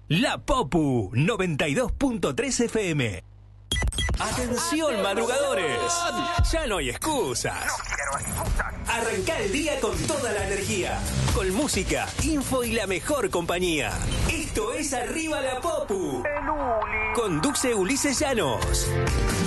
La Popu 92.3 FM. Atención, madrugadores. Ya no hay excusas. Arrancá el día con toda la energía. Con música, info y la mejor compañía. Esto es Arriba la Popu. Conduce Ulises Llanos.